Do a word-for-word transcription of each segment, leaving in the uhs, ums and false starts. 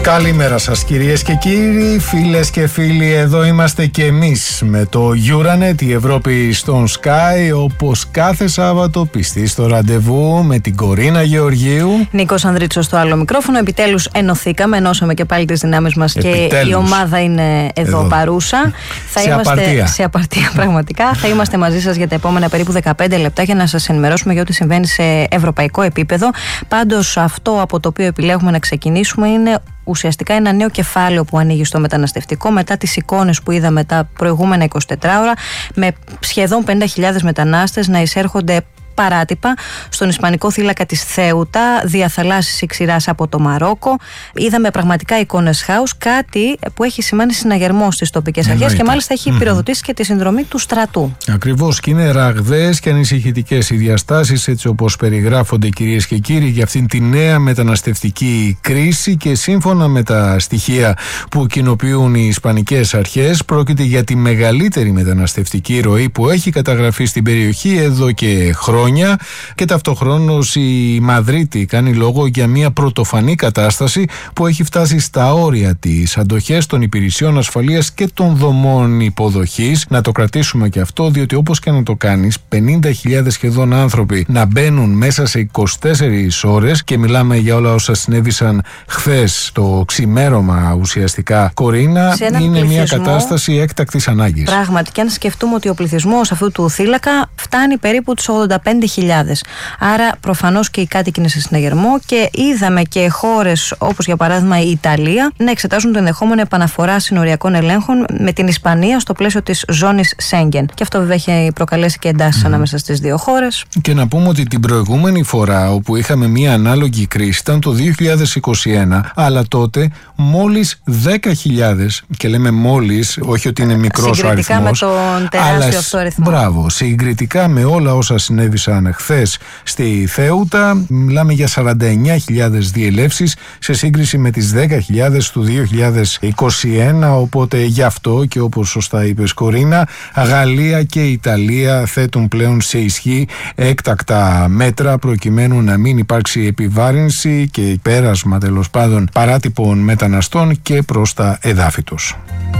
Καλημέρα σας κυρίες και κύριοι, φίλες και φίλοι, εδώ είμαστε και εμείς με το Euranet, η Ευρώπη στον Sky, όπως κάθε Σάββατο πιστή στο ραντεβού με την Κορίνα Γεωργίου. Νίκος Ανδρίτσος στο άλλο μικρόφωνο, επιτέλους ενωθήκαμε, ενώσαμε και πάλι τις δυνάμεις μας επιτέλους. Και η ομάδα είναι εδώ, εδώ. παρούσα. Θα σε είμαστε απαρτία. Σε απαρτία πραγματικά. Θα είμαστε μαζί σας για τα επόμενα περίπου δεκαπέντε λεπτά για να σας ενημερώσουμε για ό,τι συμβαίνει σε ευρωπαϊκό επίπεδο. Πάντως αυτό από το οποίο επιλέγουμε να ξεκινήσουμε είναι ουσιαστικά ένα νέο κεφάλαιο που ανοίγει στο μεταναστευτικό μετά τις εικόνες που είδαμε τα προηγούμενα εικοσιτέσσερις ώρα, με σχεδόν πενήντα χιλιάδες μετανάστες να εισέρχονται παράτυπα στον ισπανικό θύλακα της Θέουτα, διαθαλάσσης ξηράς από το Μαρόκο. Είδαμε πραγματικά εικόνες χάους, κάτι που έχει σημάνει συναγερμό στις τοπικές αρχές και μάλιστα έχει πυροδοτήσει mm-hmm. και τη συνδρομή του στρατού. Ακριβώς, και είναι ραγδαίες και ανησυχητικές οι διαστάσεις, έτσι όπως περιγράφονται, κυρίες και κύριοι, για αυτήν τη νέα μεταναστευτική κρίση, και σύμφωνα με τα στοιχεία που κοινοποιούν οι ισπανικές αρχές, πρόκειται για τη μεγαλύτερη μεταναστευτική ροή που έχει καταγραφεί στην περιοχή εδώ και χρόνια. Και ταυτοχρόνως η Μαδρίτη κάνει λόγο για μια πρωτοφανή κατάσταση που έχει φτάσει στα όρια της αντοχές των υπηρεσιών ασφαλείας και των δομών υποδοχής. Να το κρατήσουμε και αυτό, διότι όπως και να το κάνεις, πενήντα χιλιάδες σχεδόν άνθρωποι να μπαίνουν μέσα σε είκοσι τέσσερις ώρες, και μιλάμε για όλα όσα συνέβησαν χθες το ξημέρωμα ουσιαστικά, Κορίνα, είναι μια κατάσταση έκτακτης ανάγκης. Πράγματι, και αν σκεφτούμε ότι ο πληθυσμός αυτού του θύλακα φτάνει περίπου τους ογδόντα πέντε χιλιάδες. Άρα προφανώς και οι κάτοικοι είναι σε συναγερμό, και είδαμε και χώρες όπως για παράδειγμα η Ιταλία να εξετάζουν το ενδεχόμενο επαναφορά συνοριακών ελέγχων με την Ισπανία στο πλαίσιο της ζώνης Σέγγεν. Και αυτό βέβαια έχει προκαλέσει και εντάσεις mm. ανάμεσα στις δύο χώρες. Και να πούμε ότι την προηγούμενη φορά όπου είχαμε μια ανάλογη κρίση ήταν το δύο χιλιάδες είκοσι ένα, αλλά τότε μόλις δέκα χιλιάδες, και λέμε μόλις, όχι ότι είναι μικρός ο αριθμός. Συγκριτικά με τον τεράστιο αλλά, αυτό αριθμό. Μπράβο, συγκριτικά με όλα όσα συνέβησαν χθες στη Θέουτα, μιλάμε για σαράντα εννέα χιλιάδες διελεύσεις σε σύγκριση με τις δέκα χιλιάδες του δύο χιλιάδες είκοσι ένα. Οπότε γι' αυτό, και όπως σωστά είπες Κορίνα, Γαλλία και Ιταλία θέτουν πλέον σε ισχύ έκτακτα μέτρα προκειμένου να μην υπάρξει επιβάρυνση και πέρασμα τέλος πάντων παράτυπων μεταναστών και προς τα εδάφη τους.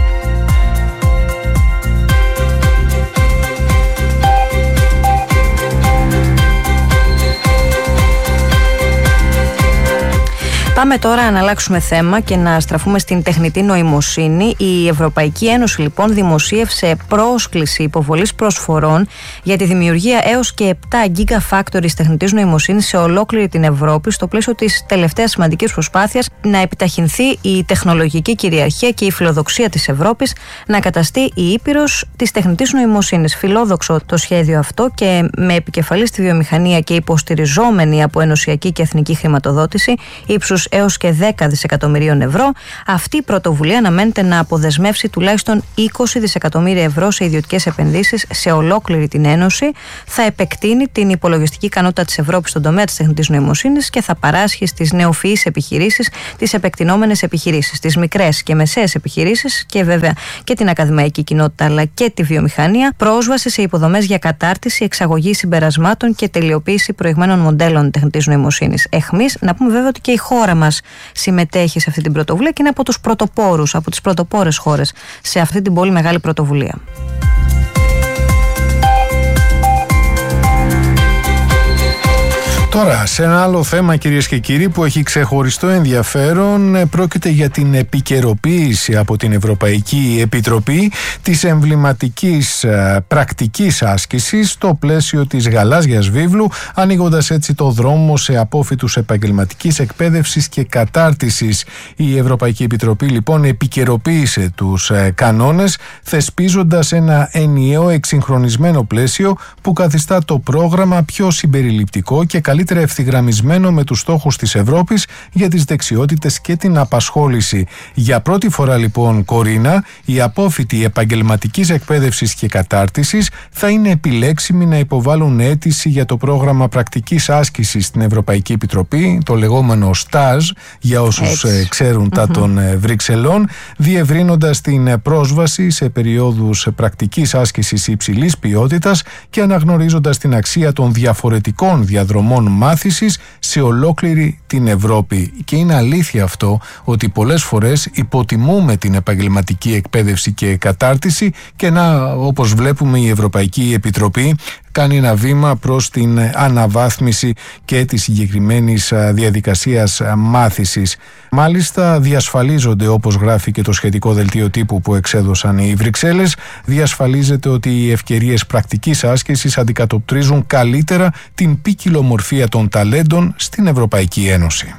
Πάμε τώρα να αλλάξουμε θέμα και να στραφούμε στην τεχνητή νοημοσύνη. Η Ευρωπαϊκή Ένωση λοιπόν δημοσίευσε πρόσκληση υποβολής προσφορών για τη δημιουργία έως και επτά gigafactories τεχνητής νοημοσύνης σε ολόκληρη την Ευρώπη, στο πλαίσιο της τελευταίας σημαντικής προσπάθειας να επιταχυνθεί η τεχνολογική κυριαρχία και η φιλοδοξία της Ευρώπης να καταστεί η ήπειρος της τεχνητής νοημοσύνης. Φιλόδοξο το σχέδιο αυτό, και με επικεφαλή στη βιομηχανία και υποστηριζόμενη από ενωσιακή και εθνική χρηματοδότηση ύψους έως και δέκα δισεκατομμυρίων ευρώ, αυτή η πρωτοβουλία αναμένεται να αποδεσμεύσει τουλάχιστον είκοσι δισεκατομμύρια ευρώ σε ιδιωτικές επενδύσεις σε ολόκληρη την Ένωση, θα επεκτείνει την υπολογιστική ικανότητα της Ευρώπης στον τομέα της τεχνητής νοημοσύνης και θα παράσχει στις νεοφυείς επιχειρήσεις, τις επεκτηνόμενες επιχειρήσεις, τις μικρές και μεσαίες επιχειρήσεις και βέβαια και την ακαδημαϊκή κοινότητα αλλά και τη βιομηχανία, πρόσβαση σε υποδομές για κατάρτιση, εξαγωγή συμπερασμάτων και τελειοποίηση προηγμένων μοντέλων τεχνητής νοημοσύνης. Εχμής, να πούμε βέβαια ότι και η χώρα μας συμμετέχει σε αυτή την πρωτοβουλία και είναι από τους πρωτοπόρους, από τις πρωτοπόρες χώρες σε αυτή την πολύ μεγάλη πρωτοβουλία. Τώρα, σε ένα άλλο θέμα, κυρίες και κύριοι, που έχει ξεχωριστό ενδιαφέρον, πρόκειται για την επικαιροποίηση από την Ευρωπαϊκή Επιτροπή της εμβληματικής πρακτικής άσκησης στο πλαίσιο της γαλάζιας βίβλου, ανοίγοντας έτσι το δρόμο σε απόφοιτους επαγγελματικής εκπαίδευσης και κατάρτισης. Η Ευρωπαϊκή Επιτροπή λοιπόν επικαιροποίησε τους κανόνες, θεσπίζοντας ένα ενιαίο εξυγχρονισμένο πλαίσιο που καθιστά το πρόγραμμα πιο συμπεριληπτικό και καλύτερο καλύτερα ευθυγραμμισμένο με τους στόχους της Ευρώπης για τις δεξιότητες και την απασχόληση. Για πρώτη φορά λοιπόν, Κορίνα, οι απόφοιτοι επαγγελματικής εκπαίδευσης και κατάρτισης θα είναι επιλέξιμοι να υποβάλουν αίτηση για το πρόγραμμα πρακτικής άσκησης στην Ευρωπαϊκή Επιτροπή, το λεγόμενο στάζ, για όσους ε, ξέρουν mm-hmm. τα των ε, Βρυξελών, διευρύνοντας την πρόσβαση σε περιόδους πρακτικής άσκησης υψηλής ποιότητας και αναγνωρίζοντας την αξία των διαφορετικών διαδρομών μάθησης σε ολόκληρη την Ευρώπη. Και είναι αλήθεια αυτό ότι πολλές φορές υποτιμούμε την επαγγελματική εκπαίδευση και κατάρτιση και να, όπως βλέπουμε, η Ευρωπαϊκή Επιτροπή κάνει ένα βήμα προς την αναβάθμιση και της συγκεκριμένης διαδικασίας μάθησης. Μάλιστα διασφαλίζονται, όπως γράφει και το σχετικό δελτίο τύπου που εξέδωσαν οι Βρυξέλλες, διασφαλίζεται ότι οι ευκαιρίες πρακτικής άσκησης αντικατοπτρίζουν καλύτερα την ποικιλομορφία των ταλέντων στην Ευρωπαϊκή Ένωση.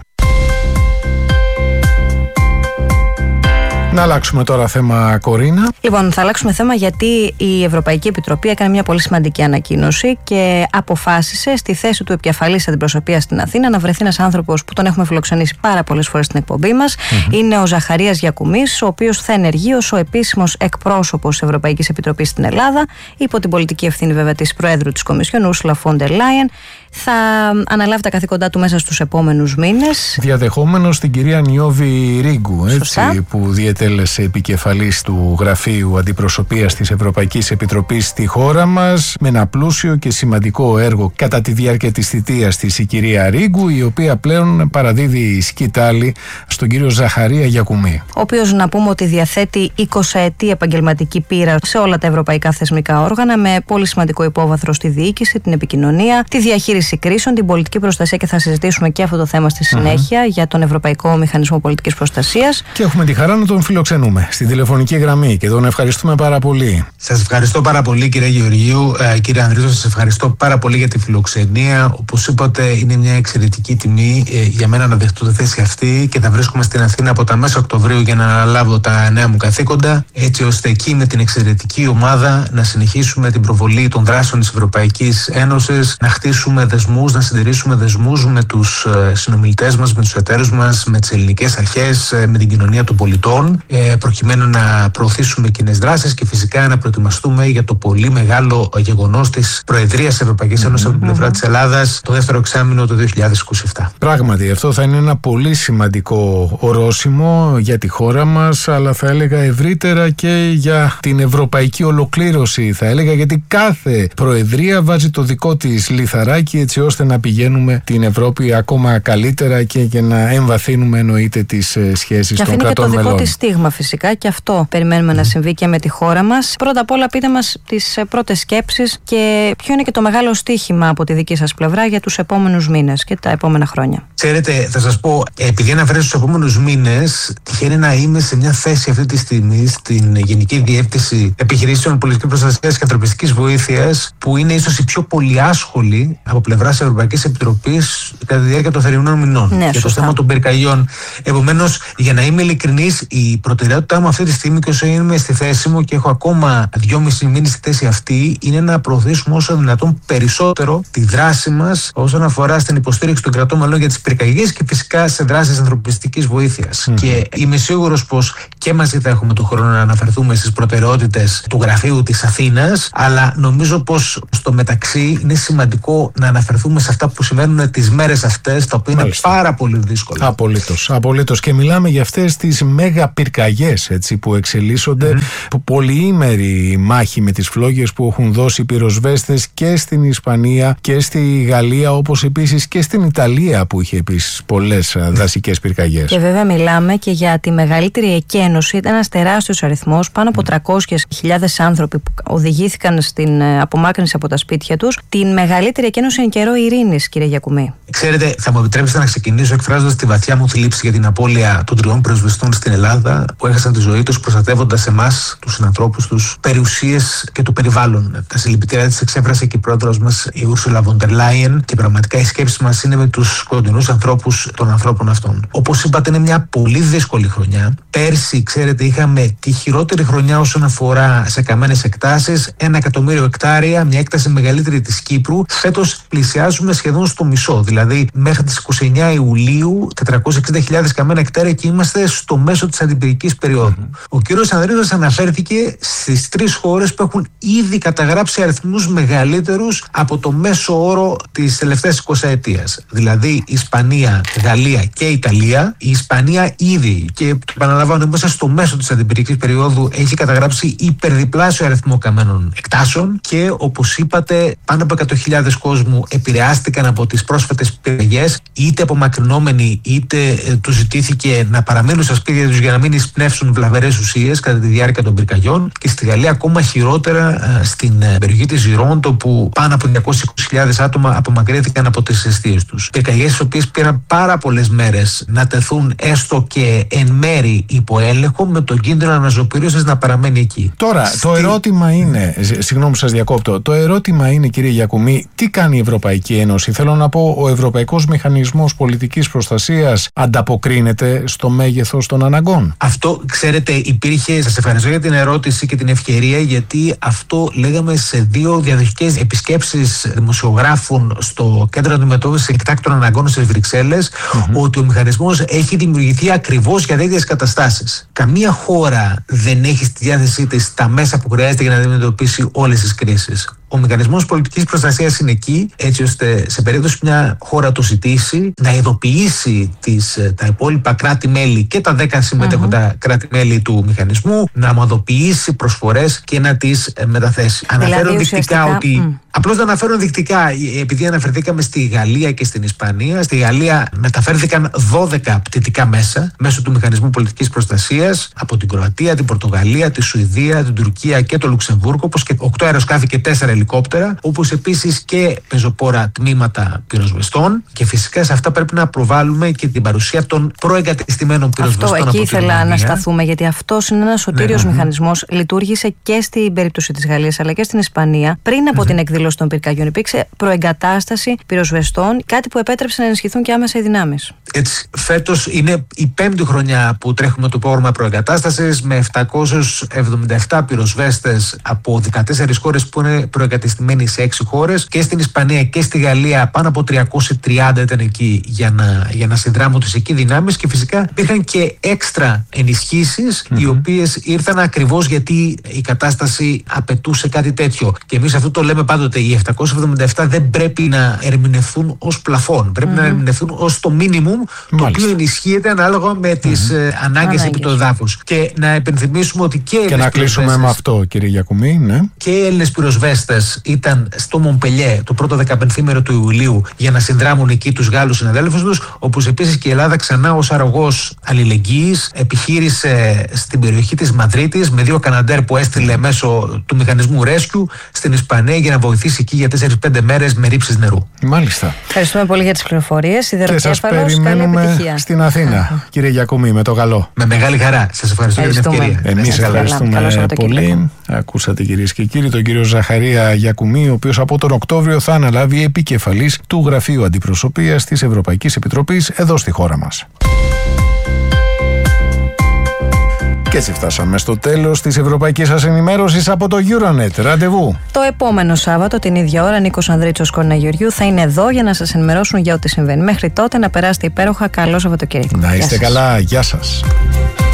Να αλλάξουμε τώρα θέμα, Κορίνα. Λοιπόν, θα αλλάξουμε θέμα γιατί η Ευρωπαϊκή Επιτροπή έκανε μια πολύ σημαντική ανακοίνωση και αποφάσισε στη θέση του επικεφαλής αντιπροσωπείας στην Αθήνα να βρεθεί ένας άνθρωπος που τον έχουμε φιλοξενήσει πάρα πολλές φορές στην εκπομπή μας. Mm-hmm. Είναι ο Ζαχαρίας Γιακουμής, ο οποίος θα ενεργεί ως ο επίσημος εκπρόσωπος της Ευρωπαϊκής Επιτροπής στην Ελλάδα, υπό την πολιτική ευθύνη βέβαια της Προέδρου της Κομισιόν, Ursula von der Leyen. Θα αναλάβει τα καθήκοντά του μέσα στους επόμενους μήνες. Διαδεχόμενος την κυρία Νιώβη Ρίγκου, έτσι, που διετέλεσε επικεφαλής του γραφείου αντιπροσωπείας της Ευρωπαϊκής Επιτροπής στη χώρα μας, με ένα πλούσιο και σημαντικό έργο κατά τη διάρκεια της θητείας της η κυρία Ρίγκου, η οποία πλέον παραδίδει σκητάλη στον κύριο Ζαχαρία Γιακουμή. Ο οποίος, να πούμε, ότι διαθέτει εικοσαετή επαγγελματική πείρα σε όλα τα ευρωπαϊκά θεσμικά όργανα, με πολύ σημαντικό υπόβαθρο στη διοίκηση, την επικοινωνία, τη διαχείριση κρίσεων, την πολιτική προστασία, και θα συζητήσουμε και αυτό το θέμα στη συνέχεια mm-hmm. για τον Ευρωπαϊκό Μηχανισμό Πολιτικής Προστασίας. Και έχουμε τη χαρά να τον φιλοξενούμε στη τηλεφωνική γραμμή και τον ευχαριστούμε πάρα πολύ. Σας ευχαριστώ πάρα πολύ, κύριε Γεωργίου. Ε, κύριε Ανδρίτο, σας ευχαριστώ πάρα πολύ για τη φιλοξενία. Όπως είπατε, είναι μια εξαιρετική τιμή ε, για μένα να δεχτώ τη θέση αυτή και θα βρίσκομαι στην Αθήνα από τα μέσα Οκτωβρίου για να αναλάβω τα νέα μου καθήκοντα, έτσι ώστε εκεί με την εξαιρετική ομάδα να συνεχίσουμε την προβολή των δράσεων της Ευρωπαϊκής Ένωσης, να χτίσουμε δεσμούς, να συντηρήσουμε δεσμούς με τους συνομιλητές μας, με τους εταίρους μας, με τις ελληνικές αρχές, με την κοινωνία των πολιτών, προκειμένου να προωθήσουμε κοινές δράσεις και φυσικά να προετοιμαστούμε για το πολύ μεγάλο γεγονός της Προεδρίας της Ευρωπαϊκής Ένωσης mm-hmm. από την πλευρά της Ελλάδας το δεύτερο εξάμηνο του δύο χιλιάδες είκοσι επτά. Πράγματι, αυτό θα είναι ένα πολύ σημαντικό ορόσημο για τη χώρα μας, αλλά θα έλεγα ευρύτερα και για την ευρωπαϊκή ολοκλήρωση, θα έλεγα, γιατί κάθε Προεδρία βάζει το δικό της λιθαράκι, έτσι ώστε να πηγαίνουμε την Ευρώπη ακόμα καλύτερα και, και να εμβαθύνουμε, εννοείται, τις σχέσεις των κρατών μελών. Και αφήνει και το δικό της στίγμα, φυσικά, και αυτό περιμένουμε mm. να συμβεί και με τη χώρα μας. Πρώτα απ' όλα, πείτε μας τις πρώτες σκέψεις και ποιο είναι και το μεγάλο στίχημα από τη δική σας πλευρά για τους επόμενους μήνες και τα επόμενα χρόνια. Ξέρετε, θα σας πω, επειδή αναφέρετε στους επόμενους μήνες, τυχαίνει να είμαι σε μια θέση αυτή τη στιγμή στην Γενική Διεύθυνση Επιχειρήσεων Πολιτικής Προστασίας και Ανθρωπιστικής Βοήθειας, που είναι ίσως η πιο πολυάσχολη από πλευράς της Ευρωπαϊκής Επιτροπής κατά τη διάρκεια των θερινών μηνών ναι, για το σωστά. θέμα των πυρκαγιών. Επομένως, για να είμαι ειλικρινής, η προτεραιότητά μου αυτή τη στιγμή, και όσο είμαι στη θέση μου και έχω ακόμα δυόμισι μήνες στη θέση αυτή, είναι να προωθήσουμε όσο δυνατόν περισσότερο τη δράση μας όσον αφορά στην υποστήριξη των κρατών μελών για τις πυρκαγιές και φυσικά σε δράσεις ανθρωπιστικής βοήθειας. Mm. Και είμαι σίγουρος πως και μαζί θα έχουμε τον χρόνο να αναφερθούμε στις προτεραιότητες του γραφείου της Αθήνας, αλλά νομίζω πως στο μεταξύ είναι σημαντικό να αναφερθούμε σε αυτά που συμβαίνουν τις μέρες αυτές, τα οποία Μάλιστα. είναι πάρα πολύ δύσκολα. Απολύτως, απολύτως. Και μιλάμε για αυτές τις μέγα πυρκαγιές, έτσι, που εξελίσσονται, mm-hmm. πολυήμερη μάχη με τις φλόγες που έχουν δώσει πυροσβέστες και στην Ισπανία και στη Γαλλία, όπως επίσης και στην Ιταλία, που είχε επίσης πολλές δασικές πυρκαγιές. Και βέβαια μιλάμε και για τη μεγαλύτερη εκένωση. Ήταν ένας τεράστιος αριθμός, πάνω από τριακόσιες χιλιάδες άνθρωποι που οδηγήθηκαν στην απομάκρυνση από τα σπίτια τους. Την μεγαλύτερη εκένωση εν καιρό ειρήνης, κύριε Γιακουμή. Ξέρετε, θα μου επιτρέψετε να ξεκινήσω εκφράζοντας τη βαθιά μου θλίψη για την απώλεια των τριών πυροσβεστών στην Ελλάδα, που έχασαν τη ζωή τους προστατεύοντας εμάς, τους συνανθρώπους τους, περιουσίες και το περιβάλλον. Τα συλληπιτήριά της εξέφρασε και η πρόεδρος μας, η Ursula von der Leyen, και πραγματικά οι σκέψεις μας είναι με τους κοντινούς ανθρώπους των ανθρώπων αυτών. Όπως είπατε, είναι μια πολύ δύσκολη χρονιά. Πέρσι, ξέρετε, είχαμε τη χειρότερη χρονιά όσον αφορά σε καμένες εκτάσεις, ένα εκατομμύριο εκτάρια, μια έκταση μεγαλύτερη της Κύπρου. Φέτος πλησιάζουμε σχεδόν στο μισό, δηλαδή μέχρι τις είκοσι εννέα Ιουλίου, τετρακόσιες εξήντα χιλιάδες καμένα εκτάρια, και είμαστε στο μέσο της αντιπυρικής περίοδου. Mm-hmm. Ο κύριος Ανδρίτος αναφέρθηκε στις τρεις χώρες που έχουν ήδη καταγράψει αριθμούς μεγαλύτερους από το μέσο όρο της τελευταίας εικοσαετίας. Δηλαδή Ισπανία, Γαλλία και Ιταλία. Η Ισπανία ήδη, και επαναλαμβάνω, είμαστε στο μέσο της αντιπυρικής περίοδου έχει καταγράψει υπερδιπλάσιο αριθμό καμένων εκτάσεων και, όπως είπατε, πάνω από εκατό χιλιάδες κόσμου επηρεάστηκαν από τις πρόσφατες πυρκαγιές, είτε απομακρυνόμενοι είτε ε, τους ζητήθηκε να παραμείνουν στα σπίτια τους για να μην εισπνεύσουν βλαβερές ουσίες κατά τη διάρκεια των πυρκαγιών, και στη Γαλλία ακόμα χειρότερα ε, στην ε, περιοχή της Ζιρόντο, όπου πάνω από διακόσιες είκοσι χιλιάδες άτομα απομακρύνθηκαν από τις αιστείες τους. Πυρκαγιές τις οποίες πήραν πάρα πολλές μέρες να τεθούν έστω και εν μέρη υπό έλεγχο, με τον κίνδυνο αναζωπήρωσης να παραμένει εκεί. Τώρα, Στη... το ερώτημα είναι, συγγνώμη που σας διακόπτω, το ερώτημα είναι, κύριε Γιακουμί, τι κάνει η Ευρωπαϊκή Ένωση? Θέλω να πω, ο Ευρωπαϊκός Μηχανισμός Πολιτικής Προστασίας ανταποκρίνεται στο μέγεθος των αναγκών? Αυτό, ξέρετε, υπήρχε, σας ευχαριστώ για την ερώτηση και την ευκαιρία, γιατί αυτό λέγαμε σε δύο διαδοχικές επισκέψεις δημοσιογράφων στο Κέντρο Αντιμετώπισης Εκτάκτων Αναγκών στις Βρυξέλλες, mm-hmm. ότι ο μηχανισμός έχει δημιουργηθεί ακριβώς για τέτοιες καταστάσεις. Καμία χώρα δεν έχει στη διάθεσή της τα μέσα που χρειάζεται για να αντιμετωπίσει όλες τις κρίσεις. Ο Μηχανισμός Πολιτικής Προστασίας είναι εκεί, έτσι ώστε σε περίπτωση που μια χώρα το ζητήσει, να ειδοποιήσει τις, τα υπόλοιπα κράτη-μέλη και τα δέκα συμμετέχοντα mm-hmm. κράτη-μέλη του μηχανισμού, να ομαδοποιήσει προσφορές και να τις μεταθέσει. Δηλαδή, αναφέρω δεικτικά ότι. Mm. Απλώς να αναφέρω δεικτικά, επειδή αναφερθήκαμε στη Γαλλία και στην Ισπανία. Στη Γαλλία μεταφέρθηκαν δώδεκα πτυτικά μέσα μέσω του Μηχανισμού Πολιτικής Προστασίας από την Κροατία, την Πορτογαλία, τη Σουηδία, την Τουρκία και το Λουξεμβούργο, όπως και οκτώ αεροσκάφη και τέσσερα ελικόπτερα, όπως επίσης και πεζοπόρα τμήματα πυροσβεστών, και φυσικά σε αυτά πρέπει να προβάλλουμε και την παρουσία των προεγκατεστημένων πυροσβεστών. Αυτό, εκεί ήθελα να σταθούμε, γιατί αυτός είναι ένας σωτήριος ναι, μηχανισμός. Λειτουργήσε και στην περίπτωση της Γαλλίας αλλά και στην Ισπανία. Πριν από mm-hmm. την εκδήλωση των πυρκαγιών υπήρξε προεγκατάσταση πυροσβεστών, κάτι που επέτρεψε να ενισχυθούν και άμεσα οι δυνάμεις. Έτσι, φέτος είναι η πέμπτη χρονιά που τρέχουμε το πρόγραμμα προεγκατάστασης, με επτακόσιους εβδομήντα επτά πυροσβέστες από δεκατέσσερις χώρες που είναι προεγκατεστημένοι σε έξι χώρες, και στην Ισπανία και στη Γαλλία πάνω από τριακόσιοι τριάντα ήταν εκεί για να, για να συνδράμουν τις εκεί δυνάμεις, και φυσικά υπήρχαν και έξτρα ενισχύσεις mm-hmm. οι οποίες ήρθαν ακριβώς γιατί η κατάσταση απαιτούσε κάτι τέτοιο. Και εμείς αυτό το λέμε πάντοτε, οι επτακόσιοι εβδομήντα επτά δεν πρέπει να ερμηνευθούν ως πλαφόν, πρέπει mm-hmm. να ερμηνευθούν ως το μίνιμουμ, το οποίο ενισχύεται ανάλογα με τις mm-hmm. ανάγκες επί του εδάφους. Και να υπενθυμίσουμε ότι και, και να κλείσουμε με αυτό, κύριε Γιακουμί, ναι. Και οι Έλληνες πυροσβέστες ήταν στο Μομπελιέ το πρώτο δεκαπενθήμερο του Ιουλίου για να συνδράμουν εκεί τους Γάλλους συναδέλφους τους, όπως επίσης και η Ελλάδα ξανά ως αρρωγός αλληλεγγύης επιχείρησε στην περιοχή της Μαδρίτης με δύο Καναντέρ που έστειλε μέσω του μηχανισμού Rescue στην Ισπανία για να βοηθήσει εκεί για τέσσερις πέντε μέρες με ρήψεις νερού. Μάλιστα. Ευχαριστούμε πολύ για τις πληροφορίες. Και σας περιμένουμε στην Αθήνα, κύριε Γιακουμί, με το καλό. Με μεγάλη χαρά. Σας ευχαριστώ για την ευκαιρία. Εμείς ευχαριστούμε πολύ. Ακούσατε, κυρίες και κύριοι, τον κύριο Ζαχαρία Γιακουμί, ο οποίος από τον Οκτώβριο θα αναλάβει επικεφαλής του Γραφείου Αντιπροσωπείας της Ευρωπαϊκής Επιτροπής εδώ στη χώρα μας. Και έτσι φτάσαμε στο τέλος της ευρωπαϊκής σας ενημέρωσης από το Euronet. Ραντεβού το επόμενο Σάββατο την ίδια ώρα. Νίκος Ανδρίτσος, Κόρνα Γεωργιού θα είναι εδώ για να σας ενημερώσουν για ό,τι συμβαίνει. Μέχρι τότε να περάσετε υπέροχα. Καλό Σαββατοκύριακο. Να είστε καλά. Γεια σας.